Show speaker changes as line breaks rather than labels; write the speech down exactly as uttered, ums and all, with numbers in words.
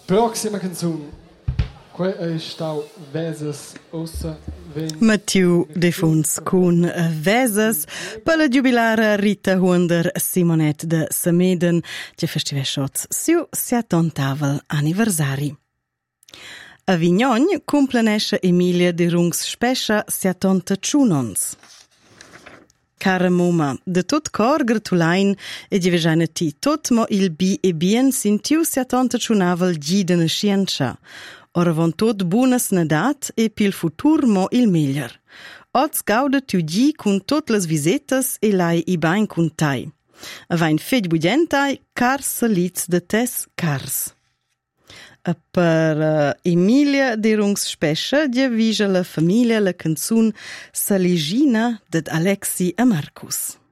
Proxima canzun. Quei è stau Vesas ossa ven.
Mathieu Defuns con Vesas per la jubilara Rita Hunder Simonet de Sameden che festivè shots siu settantavel anniversari. A Vignogn cumplenesce Emilia de Rungs Spescia settantaciunons. Cara mumma, de tot cor gratulain e di vejana ti tot mo il bi e bien sintiu settantaciunavel gi de nascienza. Ora von tot buonas nadat e pil futur mo il meglier. Oz gauda tu gi cun tot las visetas e lai i bain cun tai. Avain fetg bugentai, cars salits de tes cars. E per uh, Emilia de Rungs Spescia dia vija la famiglia la canzun Saligina de Alexi e Marcus.